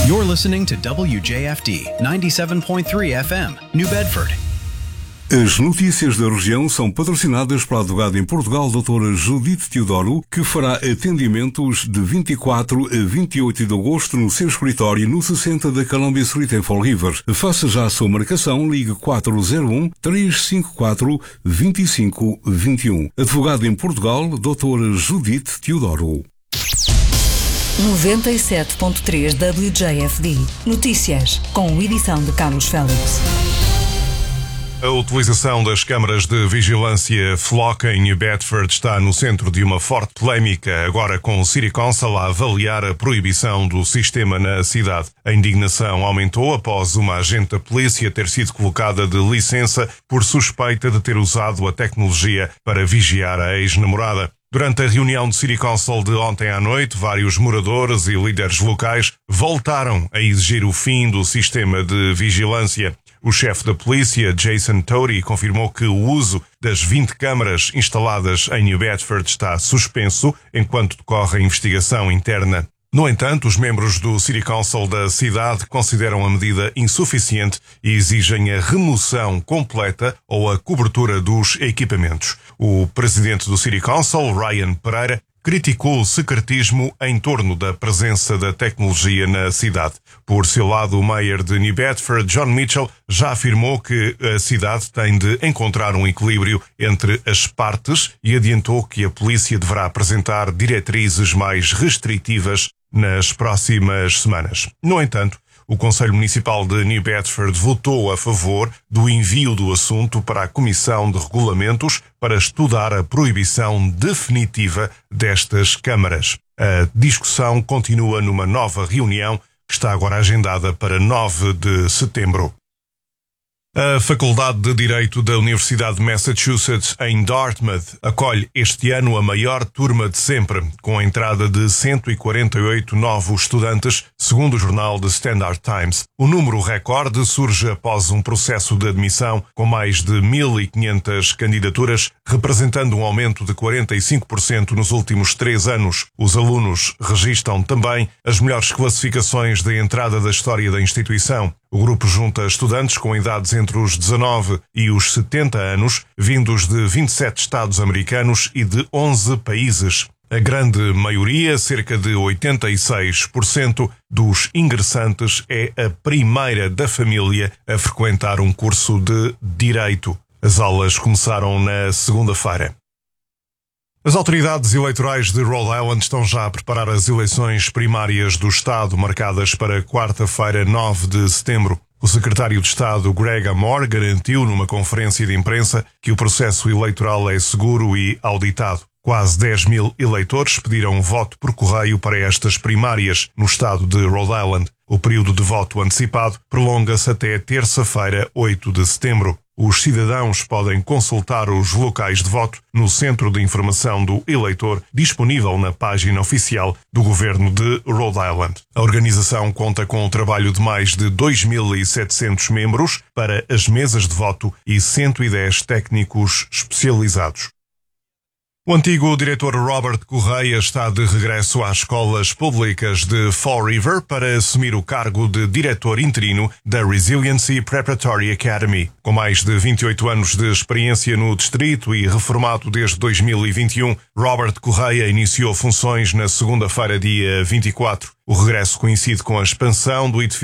You're listening to WJFD 97.3 FM, New Bedford. As notícias da região são patrocinadas pela advogada em Portugal, doutora Judite Teodoro, que fará atendimentos de 24 a 28 de agosto no seu escritório no 60 da Columbia Street em Fall River. Faça já a sua marcação, ligue 401-354-2521. Advogada em Portugal, doutora Judite Teodoro. 97.3 WJFD. Notícias, com edição de Carlos Félix. A utilização das câmaras de vigilância Flock em New Bedford está no centro de uma forte polémica, agora com o City Council a avaliar a proibição do sistema na cidade. A indignação aumentou após uma agente da polícia ter sido colocada de licença por suspeita de ter usado a tecnologia para vigiar a ex-namorada. Durante a reunião do City Council de ontem à noite, vários moradores e líderes locais voltaram a exigir o fim do sistema de vigilância. O chefe da polícia, Jason Tory, confirmou que o uso das 20 câmaras instaladas em New Bedford está suspenso enquanto decorre a investigação interna. No entanto, os membros do City Council da cidade consideram a medida insuficiente e exigem a remoção completa ou a cobertura dos equipamentos. O presidente do City Council, Ryan Pereira, criticou o secretismo em torno da presença da tecnologia na cidade. Por seu lado, o mayor de New Bedford, John Mitchell, já afirmou que a cidade tem de encontrar um equilíbrio entre as partes e adiantou que a polícia deverá apresentar diretrizes mais restritivas nas próximas semanas. No entanto, o Conselho Municipal de New Bedford votou a favor do envio do assunto para a Comissão de Regulamentos para estudar a proibição definitiva destas câmaras. A discussão continua numa nova reunião que está agora agendada para 9 de setembro. A Faculdade de Direito da Universidade de Massachusetts, em Dartmouth, acolhe este ano a maior turma de sempre, com a entrada de 148 novos estudantes, segundo o jornal The Standard Times. O número recorde surge após um processo de admissão com mais de 1.500 candidaturas, representando um aumento de 45% nos últimos 3 anos. Os alunos registram também as melhores classificações de entrada da história da instituição. O grupo junta estudantes com idades entre os 19 e os 70 anos, vindos de 27 estados americanos e de 11 países. A grande maioria, cerca de 86% dos ingressantes, é a primeira da família a frequentar um curso de Direito. As aulas começaram na segunda-feira. As autoridades eleitorais de Rhode Island estão já a preparar as eleições primárias do Estado, marcadas para quarta-feira, 9 de setembro. O secretário de Estado, Greg Amor, garantiu numa conferência de imprensa que o processo eleitoral é seguro e auditado. Quase 10.000 eleitores pediram voto por correio para estas primárias no estado de Rhode Island. O período de voto antecipado prolonga-se até terça-feira, 8 de setembro. Os cidadãos podem consultar os locais de voto no Centro de Informação do Eleitor, disponível na página oficial do Governo de Rhode Island. A organização conta com o trabalho de mais de 2.700 membros para as mesas de voto e 110 técnicos especializados. O antigo diretor Robert Correia está de regresso às escolas públicas de Fall River para assumir o cargo de diretor interino da Resiliency Preparatory Academy. Com mais de 28 anos de experiência no distrito e reformado desde 2021, Robert Correia iniciou funções na segunda-feira, dia 24. O regresso coincide com a expansão do edifício